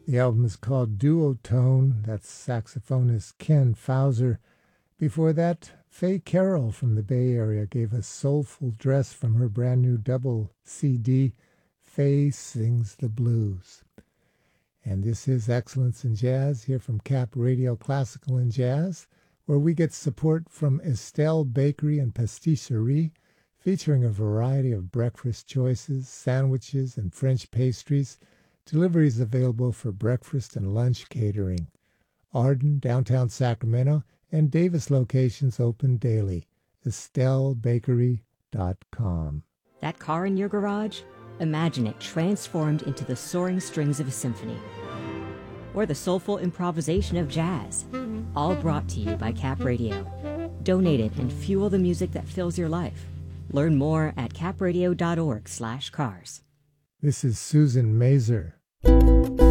The album is called Duotone. That's saxophonist Ken Fauser. Before that, Faye Carroll from the Bay Area gave us Soulful Dress from her brand new double CD, Faye Sings the Blues. And this is Excellence in Jazz here from Cap Radio Classical and Jazz, where we get support from Estelle Bakery and Pastisserie, featuring a variety of breakfast choices, sandwiches, and French pastries. Deliveries available for breakfast and lunch catering. Arden, downtown Sacramento, and Davis locations open daily. EstelleBakery.com. That car in your garage? Imagine it transformed into the soaring strings of a symphony. Or the soulful improvisation of jazz. All brought to you by Cap Radio. Donate it and fuel the music that fills your life. Learn more at capradio.org/cars. This is Susan Mazer.